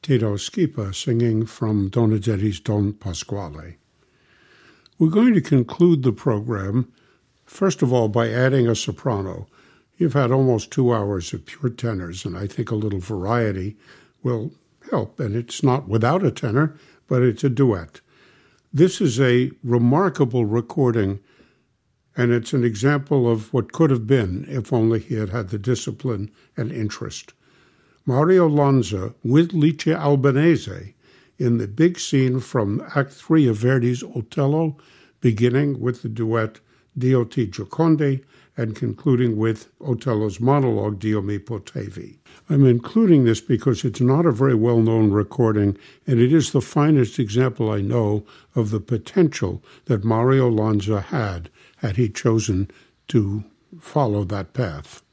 Tito Schipa singing from Donizetti's Don Pasquale. We're going to conclude the program, first of all, by adding a soprano. You've had almost 2 hours of pure tenors, and I think a little variety will help. And it's not without a tenor, but it's a duet. This is a remarkable recording, and it's an example of what could have been if only he had had the discipline and interest. Mario Lanza with Lice Albanese in the big scene from Act 3 of Verdi's Otello, beginning with the duet Dio ti Gioconde and concluding with Otello's monologue Dio mi potevi. I'm including this because it's not a very well-known recording, and it is the finest example I know of the potential that Mario Lanza had he chosen to follow that path.